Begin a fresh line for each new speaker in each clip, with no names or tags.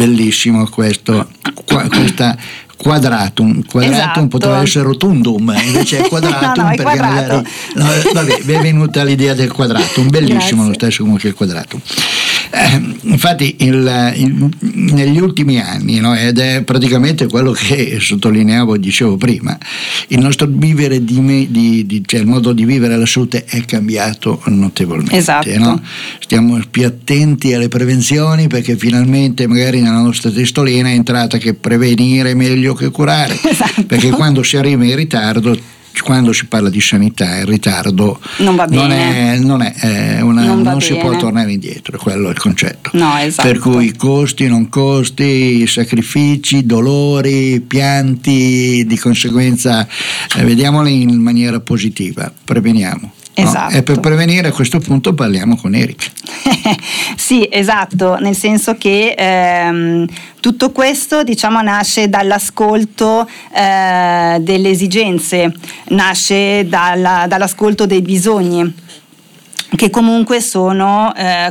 bellissimo questa quadratum
Esatto.
poteva essere rotundum, invece è quadratum.
No, è
perché
quadrato.
vabbè, mi è venuta l'idea del quadratum, bellissimo.
Grazie.
Lo stesso come che il quadratum. Infatti negli ultimi anni, no, ed è praticamente quello che sottolineavo e dicevo prima, il nostro vivere cioè il modo di vivere la salute è cambiato notevolmente.
Esatto.
No? Stiamo più attenti alle prevenzioni, perché finalmente magari nella nostra testolina è entrata che prevenire è meglio che curare.
Esatto.
Perché quando si arriva in ritardo, quando si parla di sanità, il ritardo
non va bene,
non si può tornare indietro, quello è il concetto.
No, esatto.
Per cui costi, non costi, sacrifici, dolori, pianti, di conseguenza vediamoli in maniera positiva, preveniamo.
Esatto.
No? E per prevenire, a questo punto parliamo con Erika.
Sì, esatto, nel senso che tutto questo, diciamo, nasce dall'ascolto delle esigenze, nasce dall'ascolto dei bisogni, che comunque sono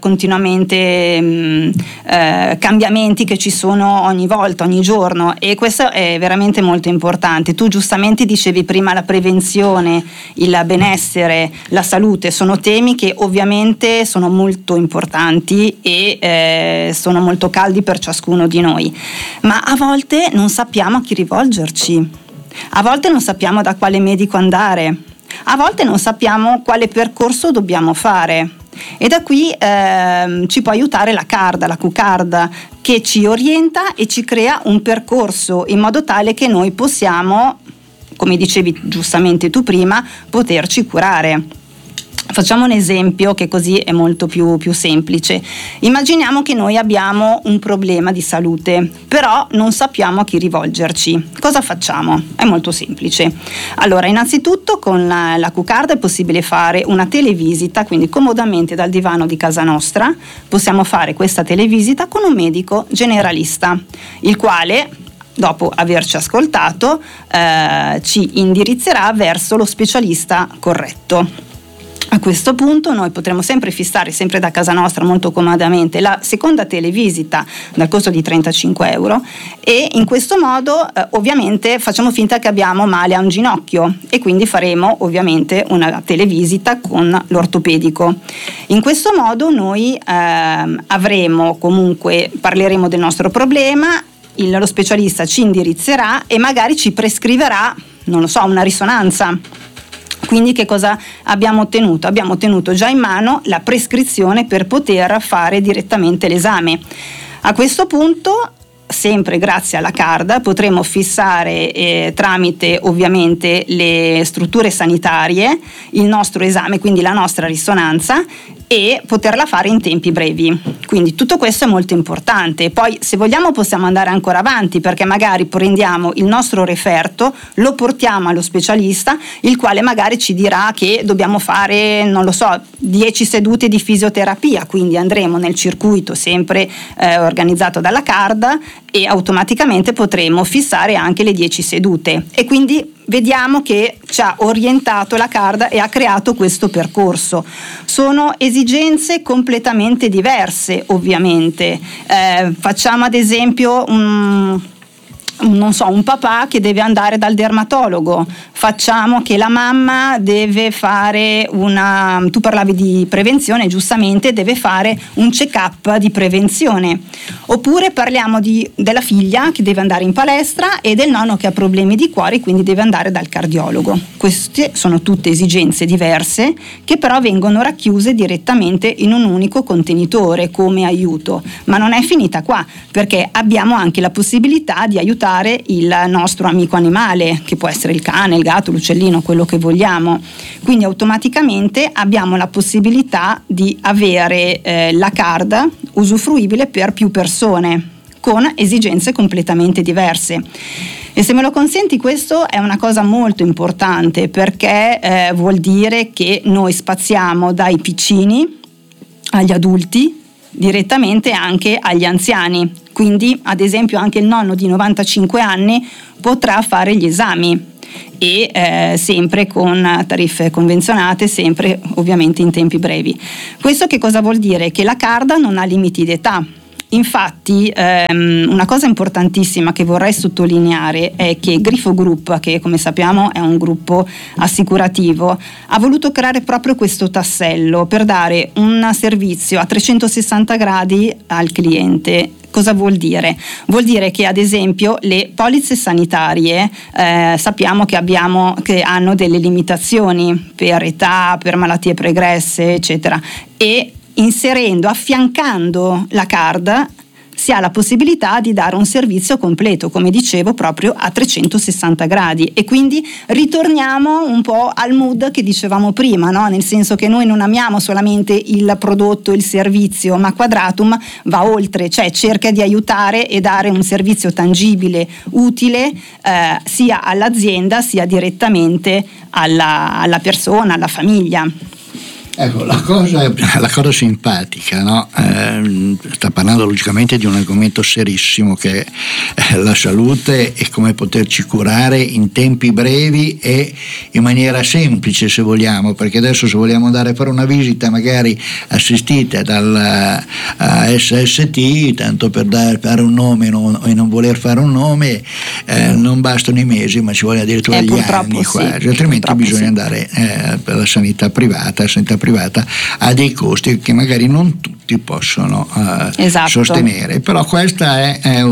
continuamente cambiamenti che ci sono ogni volta, ogni giorno, e questo è veramente molto importante. Tu giustamente dicevi prima la prevenzione, il benessere, la salute, sono temi che ovviamente sono molto importanti e sono molto caldi per ciascuno di noi, ma a volte non sappiamo a chi rivolgerci, a volte non sappiamo da quale medico andare, a volte non sappiamo quale percorso dobbiamo fare, e da qui ci può aiutare la Q-Card, che ci orienta e ci crea un percorso in modo tale che noi possiamo, come dicevi giustamente tu prima, poterci curare. Facciamo un esempio che così è molto più semplice. Immaginiamo che noi abbiamo un problema di salute, però non sappiamo a chi rivolgerci. Cosa facciamo? È molto semplice. Allora, innanzitutto con la Q-Card è possibile fare una televisita, quindi comodamente dal divano di casa nostra possiamo fare questa televisita con un medico generalista, il quale, dopo averci ascoltato, ci indirizzerà verso lo specialista corretto. A questo punto noi potremo sempre fissare, sempre da casa nostra molto comodamente, la seconda televisita dal costo di 35 euro, e in questo modo ovviamente facciamo finta che abbiamo male a un ginocchio e quindi faremo ovviamente una televisita con l'ortopedico. In questo modo noi avremo comunque, parleremo del nostro problema, lo specialista ci indirizzerà e magari ci prescriverà, non lo so, una risonanza. Quindi che cosa abbiamo ottenuto? Abbiamo ottenuto già in mano la prescrizione per poter fare direttamente l'esame. A questo punto, sempre grazie alla card, potremo fissare tramite ovviamente le strutture sanitarie il nostro esame, quindi la nostra risonanza, e poterla fare in tempi brevi. Quindi tutto questo è molto importante. Poi, se vogliamo, possiamo andare ancora avanti, perché magari prendiamo il nostro referto, lo portiamo allo specialista, il quale magari ci dirà che dobbiamo fare, non lo so, 10 sedute di fisioterapia, quindi andremo nel circuito sempre organizzato dalla card e automaticamente potremo fissare anche le 10 sedute, e quindi vediamo che ci ha orientato la card e ha creato questo percorso. Sono esigenze completamente diverse, ovviamente. Facciamo ad esempio un papà che deve andare dal dermatologo, facciamo che la mamma deve fare tu parlavi di prevenzione, giustamente deve fare un check-up di prevenzione, oppure parliamo della figlia che deve andare in palestra e del nonno che ha problemi di cuore, quindi deve andare dal cardiologo. Queste sono tutte esigenze diverse che però vengono racchiuse direttamente in un unico contenitore come aiuto, ma non è finita qua, perché abbiamo anche la possibilità di aiutare il nostro amico animale, che può essere il cane, il gatto, l'uccellino, quello che vogliamo. Quindi automaticamente abbiamo la possibilità di avere la card usufruibile per più persone con esigenze completamente diverse. E se me lo consenti, questo è una cosa molto importante, perché vuol dire che noi spaziamo dai piccini agli adulti, direttamente anche agli anziani. Quindi, ad esempio, anche il nonno di 95 anni potrà fare gli esami, e sempre con tariffe convenzionate, sempre ovviamente in tempi brevi. Questo che cosa vuol dire? Che la card non ha limiti d'età, Infatti una cosa importantissima che vorrei sottolineare è che Grifo Group, che come sappiamo è un gruppo assicurativo, ha voluto creare proprio questo tassello per dare un servizio a 360 gradi al cliente. Cosa vuol dire? Vuol dire che ad esempio le polizze sanitarie sappiamo che hanno delle limitazioni per età, per malattie pregresse, eccetera, e affiancando la card si ha la possibilità di dare un servizio completo, come dicevo, proprio a 360 gradi, e quindi ritorniamo un po' al mood che dicevamo prima, no? Nel senso che noi non amiamo solamente il prodotto, il servizio, ma Quadratum va oltre, cioè cerca di aiutare e dare un servizio tangibile, utile sia all'azienda sia direttamente alla persona, alla famiglia.
Ecco, la cosa simpatica, no? Sta parlando logicamente di un argomento serissimo che è la salute e come poterci curare in tempi brevi e in maniera semplice, se vogliamo, perché adesso se vogliamo andare a fare una visita magari assistita dal SST, tanto per fare un nome e non voler fare un nome, non bastano i mesi, ma ci vogliono addirittura gli anni quasi, altrimenti bisogna andare per la sanità privata ha dei costi che magari non tutti possono sostenere, però questa è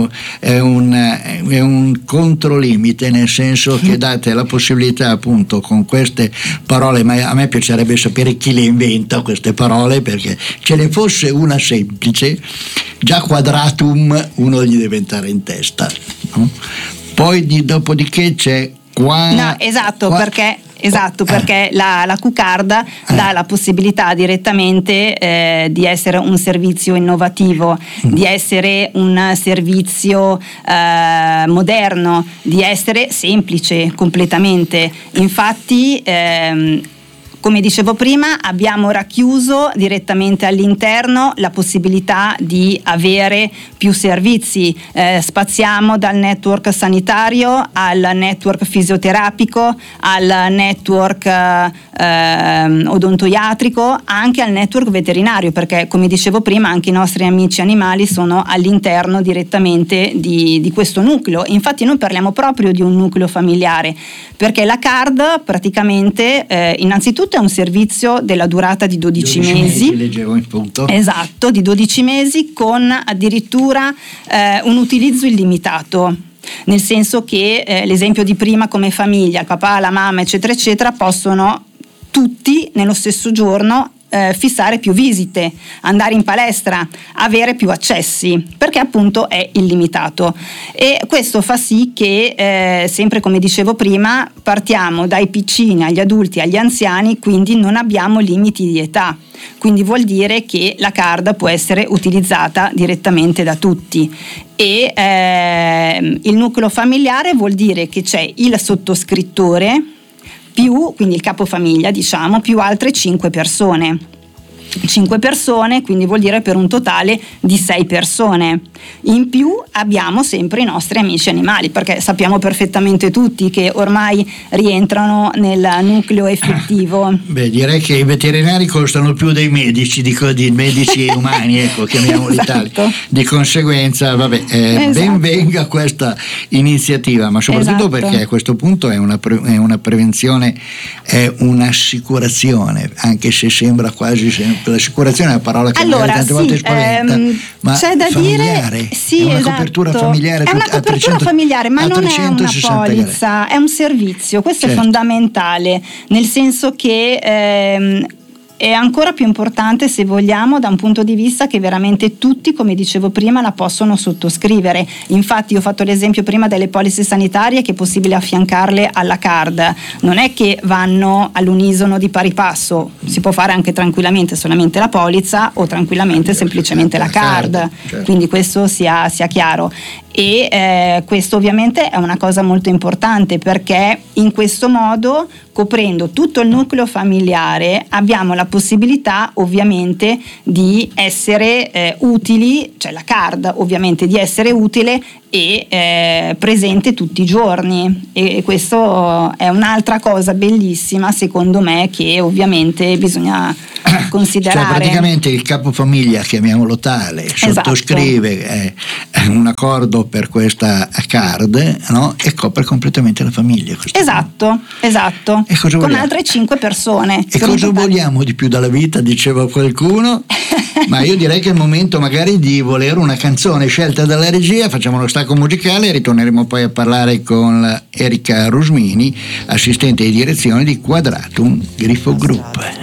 un controlimite, nel senso che date la possibilità, appunto, con queste parole, ma a me piacerebbe sapere chi le inventa queste parole, perché ce ne fosse una semplice, già Quadratum uno gli deve entrare in testa, no? Poi dopodiché c'è
perché la Q-Card dà la possibilità direttamente di essere un servizio innovativo, di essere un servizio moderno, di essere semplice completamente. Infatti come dicevo prima, abbiamo racchiuso direttamente all'interno la possibilità di avere più servizi, spaziamo dal network sanitario al network fisioterapico, al network odontoiatrico, anche al network veterinario, perché come dicevo prima anche i nostri amici animali sono all'interno direttamente di questo nucleo. Infatti noi parliamo proprio di un nucleo familiare, perché la card praticamente innanzitutto è un servizio della durata di 12 mesi.
Leggevo in punto.
Esatto, di 12 mesi con addirittura un utilizzo illimitato. Nel senso che l'esempio di prima, come famiglia, il papà, la mamma, eccetera, eccetera, possono tutti nello stesso giorno fissare più visite, andare in palestra, avere più accessi, perché appunto è illimitato. E questo fa sì che sempre come dicevo prima partiamo dai piccini agli adulti agli anziani, quindi non abbiamo limiti di età, quindi vuol dire che la card può essere utilizzata direttamente da tutti. E il nucleo familiare vuol dire che c'è il sottoscrittore più, quindi il capofamiglia diciamo, più altre 5 persone, quindi vuol dire per un totale di 6 persone. In più abbiamo sempre i nostri amici animali, perché sappiamo perfettamente tutti che ormai rientrano nel nucleo effettivo.
Beh, direi che i veterinari costano più dei medici, di medici umani, ecco, chiamiamoli tali. Di conseguenza, ben venga questa iniziativa, ma soprattutto perché a questo punto è una prevenzione, è un'assicurazione, anche se sembra quasi sempre l'assicurazione è una parola che tante volte spaventa, ma
c'è da
familiare,
sì,
è una copertura familiare,
è una copertura familiare, ma non è una polizza, è un servizio. Questo è fondamentale, nel senso che è ancora più importante, se vogliamo, da un punto di vista che veramente tutti, come dicevo prima, la possono sottoscrivere. Infatti io ho fatto l'esempio prima delle polizze sanitarie, che è possibile affiancarle alla card, non è che vanno all'unisono di pari passo, si può fare anche tranquillamente solamente la polizza o tranquillamente semplicemente la card, quindi questo sia chiaro. E questo ovviamente è una cosa molto importante, perché in questo modo, coprendo tutto il nucleo familiare, abbiamo la possibilità ovviamente di essere utili, cioè la card ovviamente di essere utile e presente tutti i giorni, e questo è un'altra cosa bellissima secondo me, che ovviamente bisogna considerare.
Cioè praticamente il capofamiglia, chiamiamolo tale, sottoscrive un accordo per questa card, no? E copre completamente la famiglia.
Esatto. Con altre 5 persone.
E cosa vogliamo di più dalla vita, diceva qualcuno? Ma io direi che è il momento magari di volere una canzone scelta dalla regia. Facciamo lo stacco musicale e ritorneremo poi a parlare con Erika Rusmini, assistente di direzione di Quadratum Grifo Group.